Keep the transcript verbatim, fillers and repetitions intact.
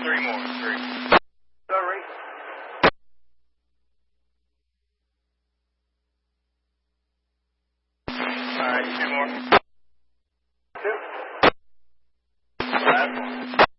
three more. Three. Sorry. All right, two more. Two. Last one.